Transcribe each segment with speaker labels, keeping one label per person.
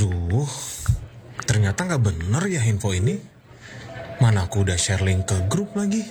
Speaker 1: Aduh, ternyata nggak bener ya info ini. Mana aku udah share link ke grup lagi.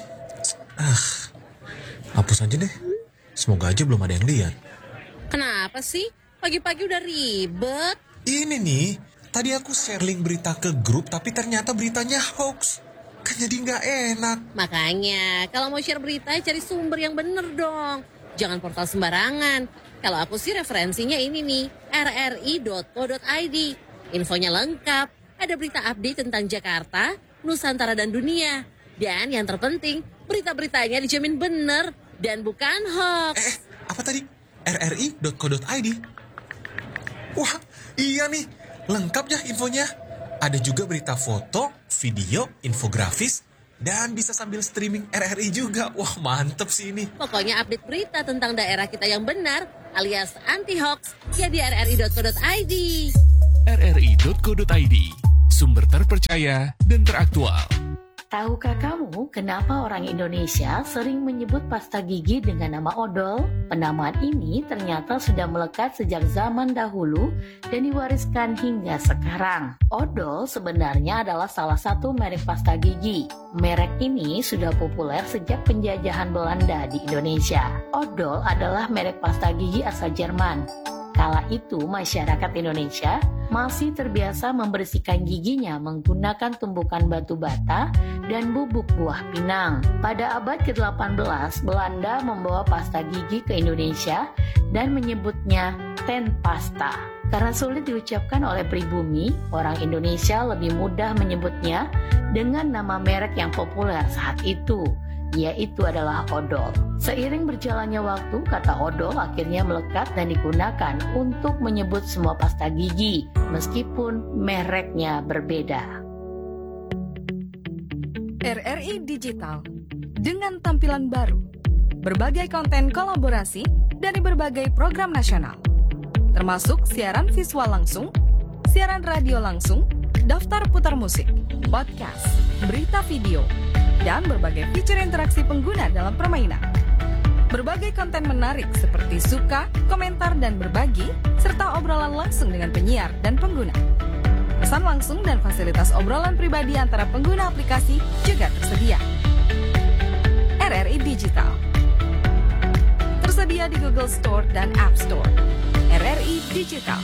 Speaker 1: Hapus aja deh. Semoga aja belum ada yang lihat.
Speaker 2: Kenapa sih? Pagi-pagi udah ribet.
Speaker 1: Ini nih, tadi aku share link berita ke grup tapi ternyata beritanya hoax. Kan jadi nggak enak.
Speaker 2: Makanya, kalau mau share berita cari sumber yang bener dong. Jangan portal sembarangan. Kalau aku sih referensinya ini nih, rri.co.id. Infonya lengkap, ada berita update tentang Jakarta, Nusantara dan dunia. Dan yang terpenting, berita-beritanya dijamin bener dan bukan hoax.
Speaker 1: Apa tadi? rri.co.id? Wah, iya nih, lengkap ya infonya. Ada juga berita foto, video, infografis, dan bisa sambil streaming RRI juga. Wah, mantep sih ini.
Speaker 2: Pokoknya update berita tentang daerah kita yang benar, alias anti-hoax, ya di rri.co.id.
Speaker 3: rri.co.id, sumber terpercaya dan teraktual.
Speaker 4: Tahukah kamu kenapa orang Indonesia sering menyebut pasta gigi dengan nama odol? Penamaan ini ternyata sudah melekat sejak zaman dahulu dan diwariskan hingga sekarang. Odol sebenarnya adalah salah satu merek pasta gigi. Merek ini sudah populer sejak penjajahan Belanda di Indonesia. Odol adalah merek pasta gigi asal Jerman. Kala itu masyarakat Indonesia masih terbiasa membersihkan giginya menggunakan tumbukan batu bata dan bubuk buah pinang. Pada abad ke-18, Belanda membawa pasta gigi ke Indonesia dan menyebutnya tandpasta. Karena sulit diucapkan oleh pribumi, orang Indonesia lebih mudah menyebutnya dengan nama merek yang populer saat itu, yaitu adalah odol. Seiring berjalannya waktu, kata odol akhirnya melekat dan digunakan untuk menyebut semua pasta gigi, meskipun mereknya berbeda.
Speaker 5: RRI Digital, dengan tampilan baru, berbagai konten kolaborasi dari berbagai program nasional, termasuk siaran visual langsung, siaran radio langsung, daftar putar musik, podcast, berita video, dan berbagai fitur interaksi pengguna dalam permainan. Berbagai konten menarik seperti suka, komentar, dan berbagi, serta obrolan langsung dengan penyiar dan pengguna. Pesan langsung dan fasilitas obrolan pribadi antara pengguna aplikasi juga tersedia. RRI Digital tersedia di Google Store dan App Store. RRI Digital.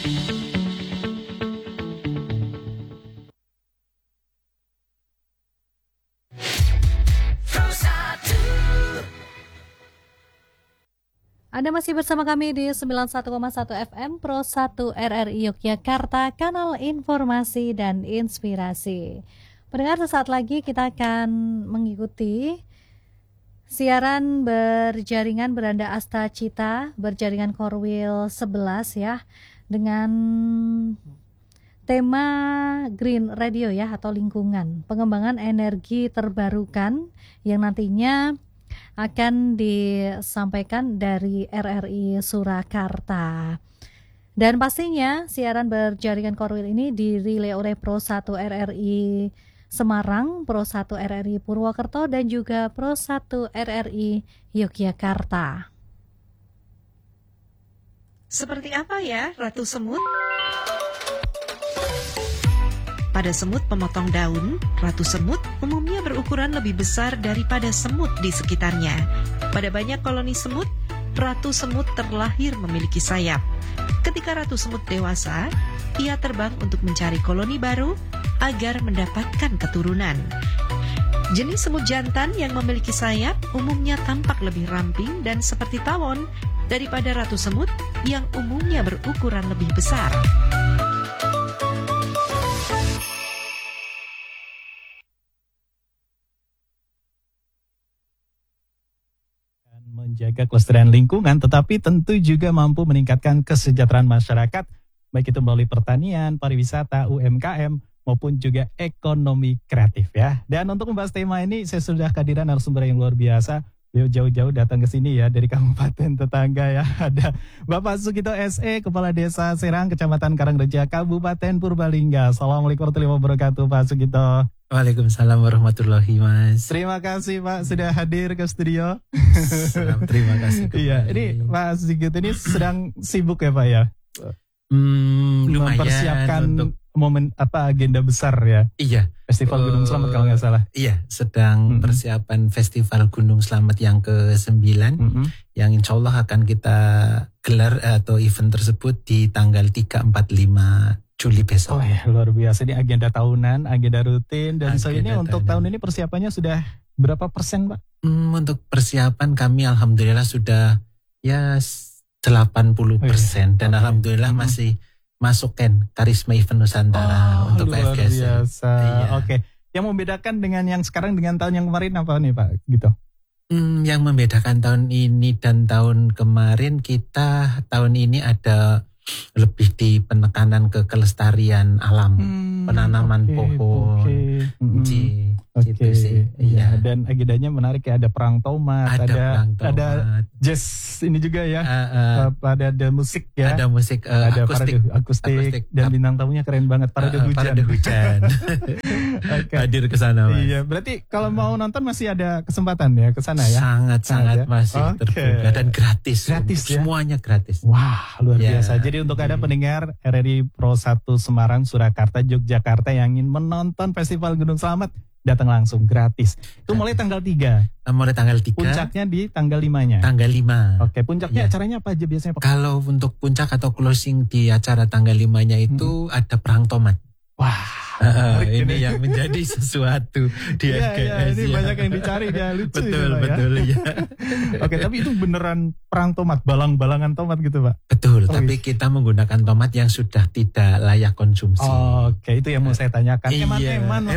Speaker 6: Anda masih bersama kami di 91,1 FM Pro 1 RRI Yogyakarta, kanal informasi dan inspirasi. Pendengar, sesaat lagi kita akan mengikuti siaran berjaringan Beranda Asta Cita, berjaringan Korwil 11 ya, dengan tema Green Radio ya, atau lingkungan, pengembangan energi terbarukan yang nantinya akan disampaikan dari RRI Surakarta. Dan pastinya siaran berjaringan Korwil ini dirilai oleh Pro 1 RRI Semarang, Pro 1 RRI Purwokerto, dan juga Pro 1 RRI Yogyakarta.
Speaker 7: Seperti apa ya Ratu Semut? Pada semut pemotong daun, ratu semut umumnya berukuran lebih besar daripada semut di sekitarnya. Pada banyak koloni semut, ratu semut terlahir memiliki sayap. Ketika ratu semut dewasa, ia terbang untuk mencari koloni baru agar mendapatkan keturunan. Jenis semut jantan yang memiliki sayap umumnya tampak lebih ramping dan seperti tawon daripada ratu semut yang umumnya berukuran lebih besar.
Speaker 8: Menjaga kelestarian lingkungan, tetapi tentu juga mampu meningkatkan kesejahteraan masyarakat, baik itu melalui pertanian, pariwisata, UMKM, maupun juga ekonomi kreatif ya. Dan untuk membahas tema ini, saya sudah kehadiran narasumber yang luar biasa. Beliau jauh-jauh datang ke sini ya, dari kabupaten tetangga ya. Ada Bapak Sugito SE, Kepala Desa Serang, Kecamatan Karangreja, Kabupaten Purbalingga. Assalamualaikum warahmatullahi wabarakatuh, Pak Sugito.
Speaker 9: Waalaikumsalam warahmatullahi mas.
Speaker 8: Terima kasih Pak sudah hadir ke studio.
Speaker 9: Terima kasih.
Speaker 8: Iya, ini Pak Sigit ini sedang sibuk ya Pak ya?
Speaker 9: Lumayan
Speaker 8: mempersiapkan
Speaker 9: untuk
Speaker 8: momen agenda besar ya.
Speaker 9: Iya.
Speaker 8: Festival Gunung Slamet kalau nggak salah.
Speaker 9: Iya, sedang persiapan Festival Gunung Slamet yang ke-9 yang insya Allah akan kita gelar atau event tersebut di tanggal 3, 4, 5 Juli besok.
Speaker 8: Oh ya, luar biasa. Ini agenda tahunan, agenda rutin. Dan so ini untuk tahun ini persiapannya sudah berapa persen, Pak?
Speaker 9: Untuk persiapan kami alhamdulillah sudah ya 80%. Dan alhamdulillah masih masuk Karisma Event Nusantara untuk
Speaker 8: luar
Speaker 9: PFGS.
Speaker 8: biasa.
Speaker 9: Iya.
Speaker 8: Oke. Yang membedakan dengan yang sekarang dengan tahun yang kemarin apa nih, Pak? Gitu.
Speaker 9: Yang membedakan tahun ini dan tahun kemarin, kita tahun ini ada lebih di penekanan ke kelestarian alam, penanaman pohon, gitu sih.
Speaker 8: Iya. Dan agendanya menarik ya, ada perang tomat, ada jazz ini juga ya, ada musik ya,
Speaker 9: ada musik
Speaker 8: ada akustik, dan bintang tamunya keren banget, parade hujan.
Speaker 9: Hadir ke sana, Mas.
Speaker 8: Iya, berarti kalau mau nonton masih ada kesempatan ya ke sana ya.
Speaker 9: Sangat masih terbuka dan gratis ya? Semuanya gratis.
Speaker 8: Wah, luar biasa. Jadi untuk ada pendengar RRI Pro 1 Semarang, Surakarta, Yogyakarta yang ingin menonton Festival Gunung Slamet, datang langsung gratis. Itu mulai tanggal 3.
Speaker 9: Mulai tanggal 3.
Speaker 8: Puncaknya di tanggal 5-nya.
Speaker 9: Tanggal 5.
Speaker 8: Oke, puncaknya acaranya apa aja biasanya, Pak?
Speaker 9: Kalau untuk puncak atau closing di acara tanggal 5-nya itu ada perang tomat.
Speaker 8: Wah,
Speaker 9: ini yang menjadi sesuatu di FGS.
Speaker 8: Ini banyak yang dicari ya, lucu.
Speaker 9: Betul ya.
Speaker 8: Oke, tapi itu beneran perang tomat, balang-balangan tomat gitu, Pak?
Speaker 9: Betul, tapi kita menggunakan tomat yang sudah tidak layak konsumsi.
Speaker 8: Oke, itu yang mau saya tanyakan. Eman.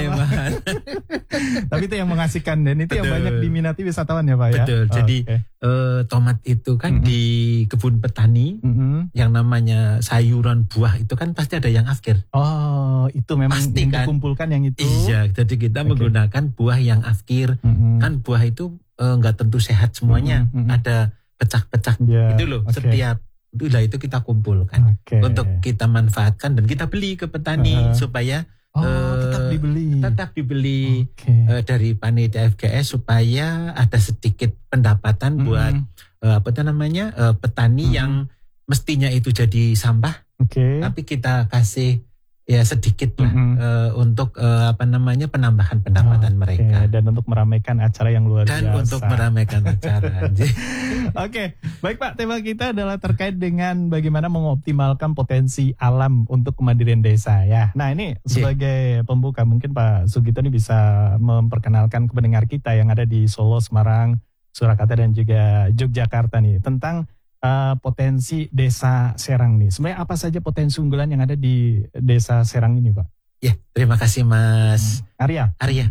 Speaker 8: Tapi itu yang mengasihkan dan itu yang banyak diminati wisatawan ya, Pak ya?
Speaker 9: Betul, jadi tomat itu kan di kebun petani yang namanya sayuran buah itu kan pasti ada yang afkir.
Speaker 8: Oh, itu memang
Speaker 9: pasti,
Speaker 8: yang dikumpulkan yang itu.
Speaker 9: Iya, jadi kita menggunakan buah yang afkir. Kan buah itu nggak tentu sehat semuanya. Ada pecah-pecah gitu loh. Setiap itu kita kumpulkan untuk kita manfaatkan dan kita beli ke petani supaya tetap dibeli dari panitia FGS supaya ada sedikit pendapatan buat petani yang mestinya itu jadi sampah. Tapi kita kasih ya sedikit lah untuk penambahan pendapatan mereka
Speaker 8: dan untuk meramaikan acara yang luar biasa.
Speaker 9: Dan untuk meramaikan acara.
Speaker 8: Oke, baik Pak, tema kita adalah terkait dengan bagaimana mengoptimalkan potensi alam untuk kemandirian desa ya. Nah, ini sebagai pembuka mungkin Pak Sugito ini bisa memperkenalkan ke pendengar kita yang ada di Solo, Semarang, Surakarta dan juga Yogyakarta nih tentang potensi desa Serang nih. Sebenarnya apa saja potensi unggulan yang ada di desa Serang ini, Pak?
Speaker 9: Ya, terima kasih Mas
Speaker 8: Arya.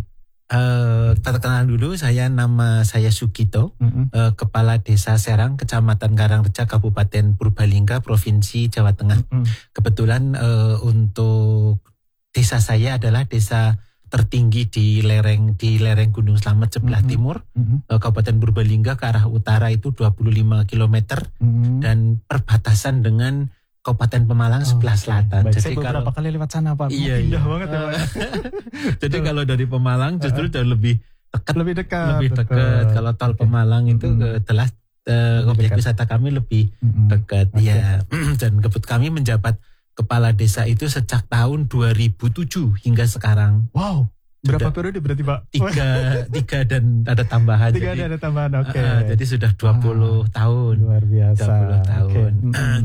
Speaker 9: Perkenalan dulu, nama saya Sugito, Kepala Desa Serang, Kecamatan Karangreja, Kabupaten Purbalingga, Provinsi Jawa Tengah. Kebetulan untuk desa saya adalah desa tertinggi di lereng Gunung Slamet sebelah timur, Kabupaten Purbalingga ke arah utara itu 25 km dan perbatasan dengan Kabupaten Pemalang sebelah selatan.
Speaker 8: Baik, jadi saya beberapa kali lewat sana, Pak. Indah banget ya, Pak.
Speaker 9: Jadi kalau dari Pemalang justru udah lebih dekat. Kalau tol Pemalang itu telah objek wisata kami lebih dekat. Ya, dan kami menjabat kepala desa itu sejak tahun 2007 hingga sekarang.
Speaker 8: Wow, berapa periode berarti Pak?
Speaker 9: Tiga dan ada tambahan.
Speaker 8: Ada tambahan, oke.
Speaker 9: Jadi sudah 20 tahun.
Speaker 8: Luar biasa.
Speaker 9: 20 tahun.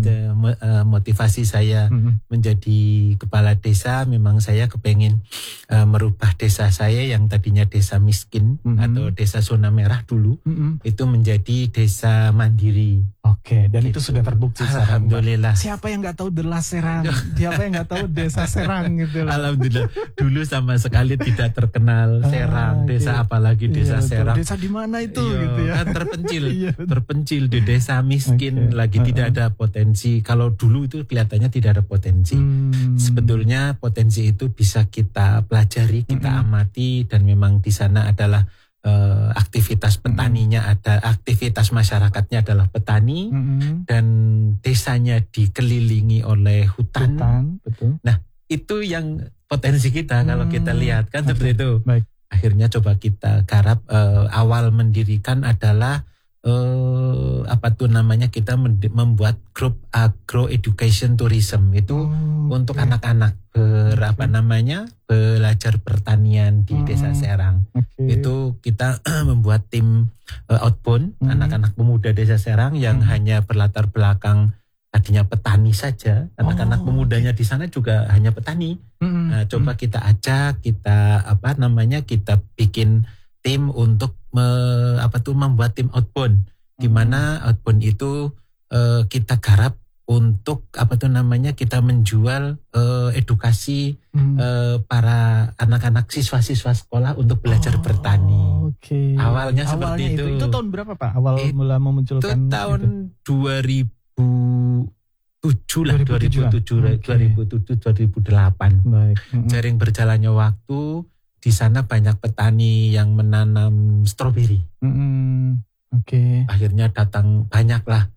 Speaker 9: Motivasi saya menjadi kepala desa, memang saya kepengen merubah desa saya yang tadinya desa miskin atau desa zona merah dulu, itu menjadi desa mandiri.
Speaker 8: Oke, dan itu sudah terbukti.
Speaker 9: Alhamdulillah.
Speaker 8: Siapa yang nggak tahu Dela Serang? Siapa yang nggak tahu Desa Serang gitu?
Speaker 9: Alhamdulillah. Dulu sama sekali tidak terkenal Serang, desa apalagi desa Serang.
Speaker 8: Desa di mana itu gitu ya?
Speaker 9: Kan terpencil di desa miskin, lagi tidak ada potensi. Kalau dulu itu kelihatannya tidak ada potensi. Sebetulnya potensi itu bisa kita pelajari, kita amati, dan memang di sana adalah aktivitas petaninya, ada aktivitas masyarakatnya adalah petani, dan desanya dikelilingi oleh hutan.
Speaker 8: Betul.
Speaker 9: Nah, itu yang potensi kita kalau kita lihat kan seperti itu.
Speaker 8: Baik.
Speaker 9: Akhirnya coba kita garap, awal mendirikan adalah kita membuat grup agro education tourism itu untuk anak-anak belajar pertanian di Desa Serang. Itu kita membuat tim outbound anak-anak pemuda Desa Serang yang hanya berlatar belakang tadinya petani saja. Anak-anak pemudanya di sana juga hanya petani. Nah, coba kita ajak, kita bikin tim untuk membuat tim outbound. Di mana outbound itu kita garap untuk kita menjual edukasi para anak-anak siswa-siswa sekolah untuk belajar bertani. Awalnya seperti itu.
Speaker 8: Itu tahun berapa Pak? Awal mula memunculkan
Speaker 9: itu tahun 2007 lah, 2007-2008.
Speaker 8: Baik.
Speaker 9: Sering berjalannya waktu, di sana banyak petani yang menanam stroberi. Akhirnya datang banyaklah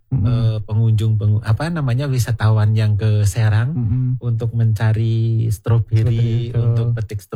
Speaker 9: wisatawan yang ke Serang untuk mencari stroberi, untuk petik stroberi.